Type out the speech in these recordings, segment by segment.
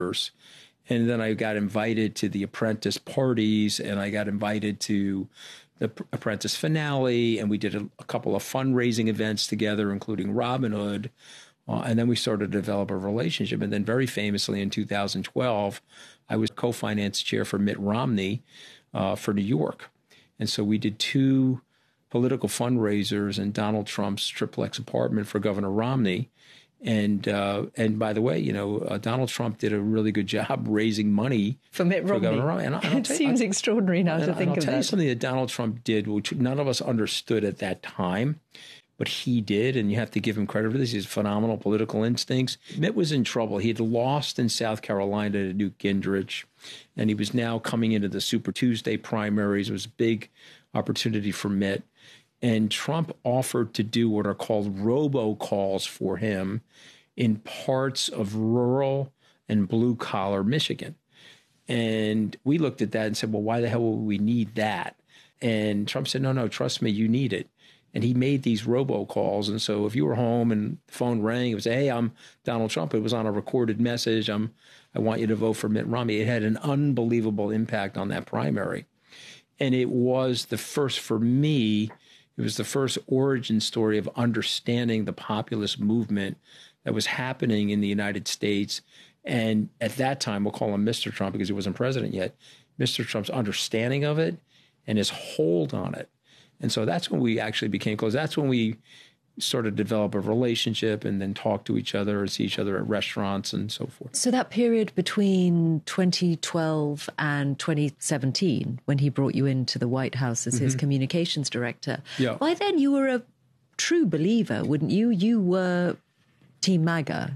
And then I got invited to the Apprentice parties, and I got invited to the Apprentice finale, and we did a couple of fundraising events together, including Robin Hood. And then we started to develop a relationship. And then very famously in 2012, I was co-finance chair for Mitt Romney for New York. And so we did 2 political fundraisers in Donald Trump's triplex apartment for Governor Romney. And by the way, Donald Trump did a really good job raising money for Mitt Romney. Governor Romney. And it seems extraordinary now to think of that. I'll tell you something that Donald Trump did, which none of us understood at that time, but he did, and you have to give him credit for this. He has phenomenal political instincts. Mitt was in trouble. He had lost in South Carolina to Newt Gingrich, and he was now coming into the Super Tuesday primaries. It was a big opportunity for Mitt. And Trump offered to do what are called robocalls for him in parts of rural and blue-collar Michigan. And we looked at that and said, well, why the hell would we need that? And Trump said, no, trust me, you need it. And he made these robocalls. And so if you were home and the phone rang, it was, hey, I'm Donald Trump. It was on a recorded message. I want you to vote for Mitt Romney. It had an unbelievable impact on that primary. And it was the first, for me, it was the first origin story of understanding the populist movement that was happening in the United States. And at that time, we'll call him Mr. Trump because he wasn't president yet, Mr. Trump's understanding of it and his hold on it. And so that's when we actually became close. That's when we started to develop a relationship and then talk to each other and see each other at restaurants and so forth. So that period between 2012 and 2017, when he brought you into the White House as his communications director, by then you were a true believer, wouldn't you? You were Team MAGA.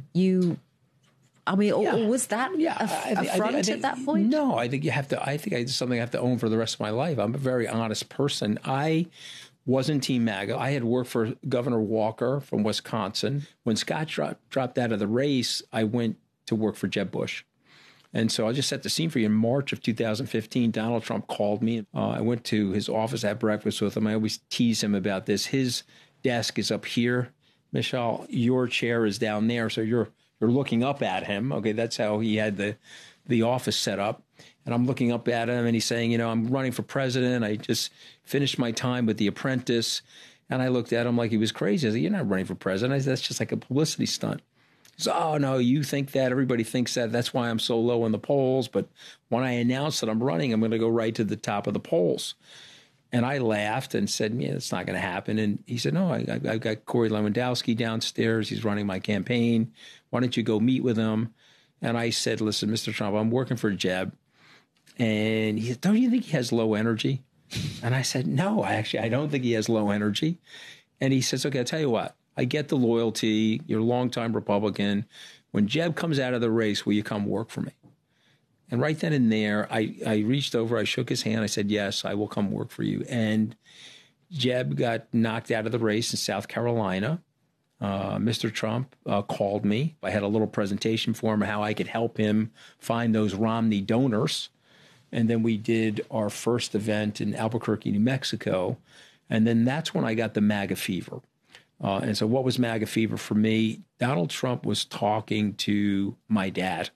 Or was that a front at that point? No, I think it's something I have to own for the rest of my life. I'm a very honest person. I wasn't Team MAGA. I had worked for Governor Walker from Wisconsin. When Scott dropped out of the race, I went to work for Jeb Bush. And so I'll just set the scene for you. In March of 2015, Donald Trump called me. I went to his office, had breakfast with him. I always tease him about this. His desk is up here, Michelle. Your chair is down there. So you're looking up at him. Okay, that's how he had the office set up. And I'm looking up at him, and he's saying, I'm running for president. I just finished my time with The Apprentice. And I looked at him like he was crazy. I said, you're not running for president. I said, that's just like a publicity stunt. He said, oh, no, you think that. Everybody thinks that. That's why I'm so low in the polls. But when I announce that I'm running, I'm going to go right to the top of the polls. And I laughed and said, yeah, that's not going to happen. And he said, no, I've got Corey Lewandowski downstairs. He's running my campaign. Why don't you go meet with him? And I said, listen, Mr. Trump, I'm working for Jeb. And he said, don't you think he has low energy? And I said, no, I don't think he has low energy. And he says, okay, I'll tell you what. I get the loyalty. You're a longtime Republican. When Jeb comes out of the race, will you come work for me? And right then and there, I reached over, I shook his hand. I said, yes, I will come work for you. And Jeb got knocked out of the race in South Carolina. Mr. Trump called me. I had a little presentation for him how I could help him find those Romney donors. And then we did our first event in Albuquerque, New Mexico. And then that's when I got the MAGA fever. And so what was MAGA fever for me? Donald Trump was talking to my dad.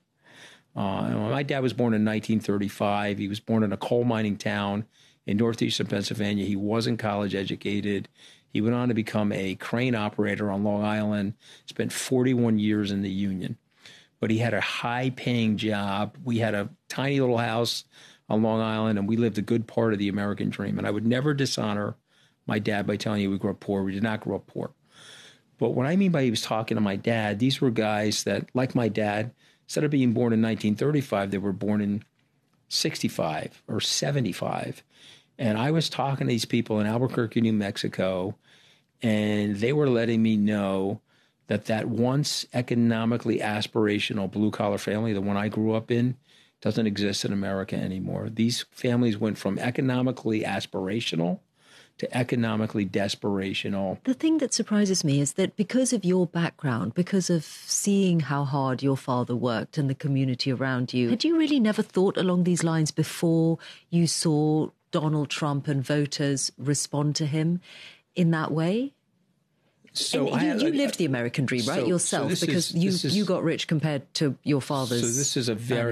My dad was born in 1935. He was born in a coal mining town in northeastern Pennsylvania. He wasn't college educated. He went on to become a crane operator on Long Island, spent 41 years in the union. But he had a high-paying job. We had a tiny little house on Long Island, and we lived a good part of the American dream. And I would never dishonor my dad by telling you we grew up poor. We did not grow up poor. But what I mean by he was talking to my dad, these were guys that, like my dad, instead of being born in 1935, they were born in 65 or 75. And I was talking to these people in Albuquerque, New Mexico, and they were letting me know that once economically aspirational blue-collar family, the one I grew up in, doesn't exist in America anymore. These families went from economically aspirational to economically desperational. The thing that surprises me is that because of your background, because of seeing how hard your father worked and the community around you, had you really never thought along these lines before you saw Donald Trump and voters respond to him in that way? So you lived the American dream, right, yourself, because you got rich compared to your father's. So this is a very